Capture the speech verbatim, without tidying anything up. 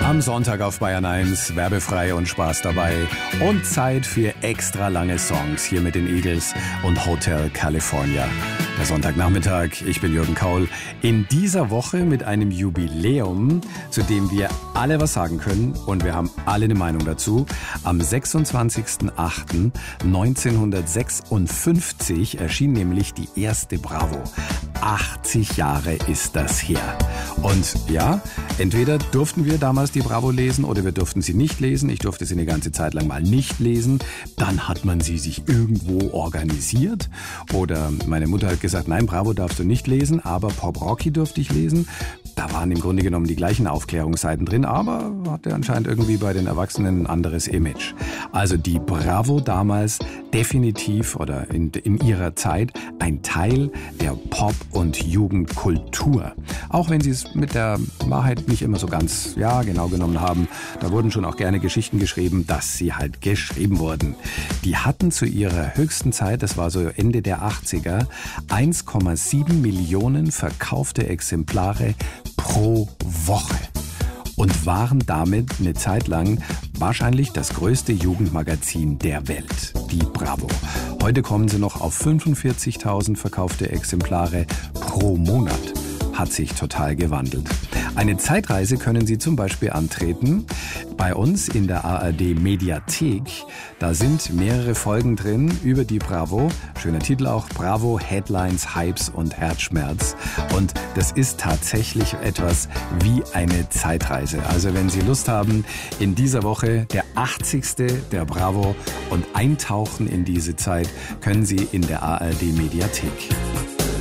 Am Sonntag auf Bayern eins, werbefrei und Spaß dabei. Und Zeit für extra lange Songs hier mit den Eagles und Hotel California. Der Sonntagnachmittag, ich bin Jürgen Kaul. In dieser Woche mit einem Jubiläum, zu dem wir alle was sagen können und wir haben alle eine Meinung dazu. Am sechsundzwanzigsten achten neunzehnhundertsechsundfünfzig erschien nämlich die erste Bravo. achtzig Jahre ist das her. Und ja, entweder durften wir damals die Bravo lesen oder wir durften sie nicht lesen. Ich durfte sie eine ganze Zeit lang mal nicht lesen. Dann hat man sie sich irgendwo organisiert. Oder meine Mutter hat gesagt, nein, Bravo darfst du nicht lesen, aber Pop Rocky durfte ich lesen. Da waren im Grunde genommen die gleichen Aufklärungsseiten drin, aber hatte anscheinend irgendwie bei den Erwachsenen ein anderes Image. Also die Bravo damals definitiv oder in, in ihrer Zeit ein Teil der Pop- und Jugendkultur. Auch wenn sie es mit der Wahrheit nicht immer so ganz ja genau genommen haben. Da wurden schon auch gerne Geschichten geschrieben, dass sie halt geschrieben wurden. Die hatten zu ihrer höchsten Zeit, das war so Ende der achtziger, eins Komma sieben Millionen verkaufte Exemplare pro Woche. Und waren damit eine Zeit lang wahrscheinlich das größte Jugendmagazin der Welt, die Bravo. Heute kommen sie noch auf fünfundvierzigtausend verkaufte Exemplare pro Monat. Hat sich total gewandelt. Eine Zeitreise können Sie zum Beispiel antreten bei uns in der A R D Mediathek. Da sind mehrere Folgen drin über die Bravo. Schöner Titel auch, Bravo, Headlines, Hypes und Herzschmerz. Und das ist tatsächlich etwas wie eine Zeitreise. Also wenn Sie Lust haben, in dieser Woche der achtzigste der Bravo und eintauchen in diese Zeit, können Sie in der A R D Mediathek.